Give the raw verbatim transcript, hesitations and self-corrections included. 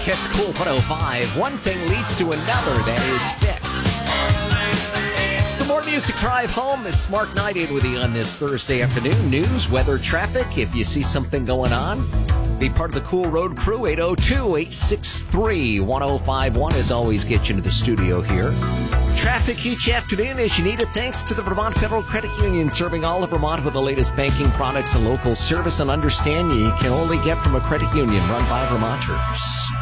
It's Cool one oh five. One thing leads to another. That is Fix. It's the More Music Drive Home. It's Mark Knight in with you on this Thursday afternoon. News, weather, traffic. If you see something going on, be part of the Cool Road crew. eight oh two, eight six three, one oh five one. As always, get you into the studio here. Traffic each afternoon as you need it, thanks to the Vermont Federal Credit Union, serving all of Vermont with the latest banking products and local service and understanding you can only get from a credit union run by Vermonters.